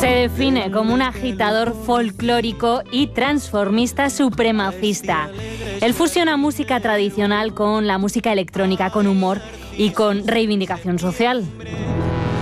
Se define como un agitador folclórico y transformista supremacista. Él fusiona música tradicional con la música electrónica, con humor y con reivindicación social.